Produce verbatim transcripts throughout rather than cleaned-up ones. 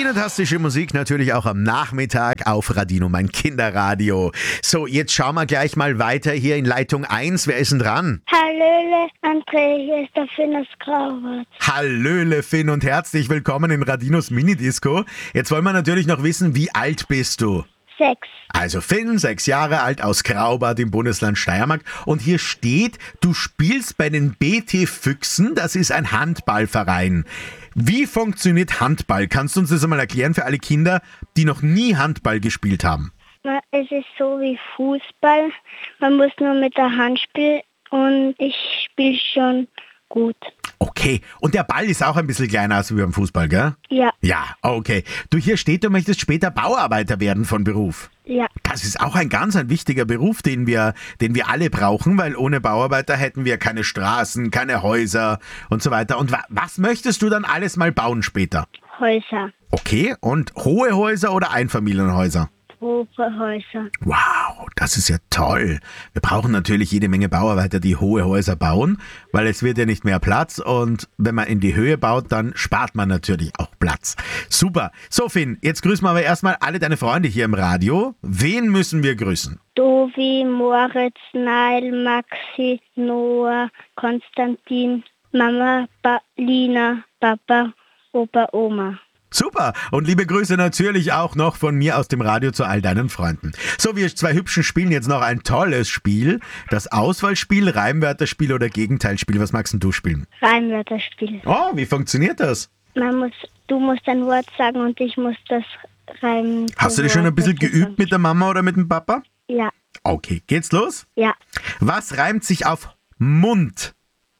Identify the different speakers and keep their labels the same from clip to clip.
Speaker 1: Fantastische Musik natürlich auch am Nachmittag auf Radino, mein Kinderradio. So, jetzt schauen wir gleich mal weiter hier in Leitung eins. Wer ist denn dran?
Speaker 2: Hallöle, André, hier ist der Finn aus Grauwart.
Speaker 1: Hallöle Finn und herzlich willkommen in Radinos Minidisco. Jetzt wollen wir natürlich noch wissen, wie alt bist du?
Speaker 2: Sechs.
Speaker 1: Also Finn, sechs Jahre alt, aus Graubart im Bundesland Steiermark. Und hier steht, du spielst bei den B T Füchsen, das ist ein Handballverein. Wie funktioniert Handball? Kannst du uns das einmal erklären für alle Kinder, die noch nie Handball gespielt haben?
Speaker 2: Es ist so wie Fußball. Man muss nur mit der Hand spielen und ich spiele schon gut.
Speaker 1: Okay, und der Ball ist auch ein bisschen kleiner als wie beim Fußball, gell?
Speaker 2: Ja.
Speaker 1: Ja, okay. Du, hier steht, du möchtest später Bauarbeiter werden von Beruf.
Speaker 2: Ja.
Speaker 1: Das ist auch ein ganz ein wichtiger Beruf, den wir, den wir alle brauchen, weil ohne Bauarbeiter hätten wir keine Straßen, keine Häuser und so weiter. Und wa- was möchtest du dann alles mal bauen später?
Speaker 2: Häuser.
Speaker 1: Okay, und hohe Häuser oder Einfamilienhäuser?
Speaker 2: Hohe Häuser.
Speaker 1: Wow, das ist ja toll. Wir brauchen natürlich jede Menge Bauarbeiter, die hohe Häuser bauen, weil es wird ja nicht mehr Platz und wenn man in die Höhe baut, dann spart man natürlich auch Platz. Super. So Finn, jetzt grüßen wir aber erstmal alle deine Freunde hier im Radio. Wen müssen wir grüßen?
Speaker 2: Dovi, Moritz, Nail, Maxi, Noah, Konstantin, Mama, ba- Lina, Papa, Opa, Oma.
Speaker 1: Super. Und liebe Grüße natürlich auch noch von mir aus dem Radio zu all deinen Freunden. So, wir zwei Hübschen spielen jetzt noch ein tolles Spiel. Das Auswahlspiel, Reimwörterspiel oder Gegenteilspiel. Was magst denn du spielen?
Speaker 2: Reimwörterspiel.
Speaker 1: Oh, wie funktioniert das?
Speaker 2: Man muss, du musst ein Wort sagen und ich muss das reimen.
Speaker 1: Hast du das schon ein bisschen geübt mit der Mama oder mit dem Papa?
Speaker 2: Ja.
Speaker 1: Okay, geht's los?
Speaker 2: Ja.
Speaker 1: Was reimt sich auf Mund?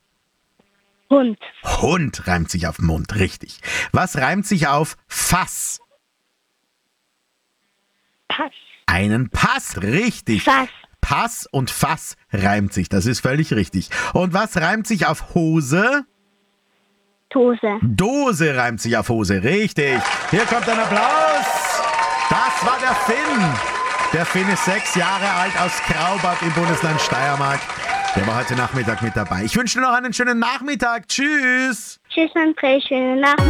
Speaker 2: Hund.
Speaker 1: Hund reimt sich auf Mund, richtig. Was reimt sich auf Fass?
Speaker 2: Pass.
Speaker 1: Einen Pass, richtig.
Speaker 2: Fass.
Speaker 1: Pass und Fass reimt sich, das ist völlig richtig. Und was reimt sich auf Hose?
Speaker 2: Dose.
Speaker 1: Dose reimt sich auf Hose, richtig. Hier kommt ein Applaus. Das war der Finn. Der Finn ist sechs Jahre alt, aus Graubart im Bundesland Steiermark. Der war heute Nachmittag mit dabei. Ich wünsche dir noch einen schönen Nachmittag. Tschüss.
Speaker 2: Tschüss, André. Schöne Nacht.